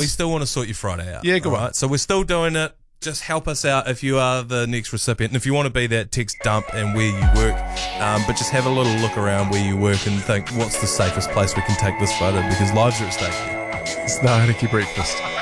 we still want to sort your Friday out. Yeah, good one. right? So we're still doing it. Just help us out if you are the next recipient. And if you want to be that, text dump and where you work. But just have a little look around where you work and think, what's the safest place we can take this photo? Because lives are at stake here. It's the Hauriki Breakfast.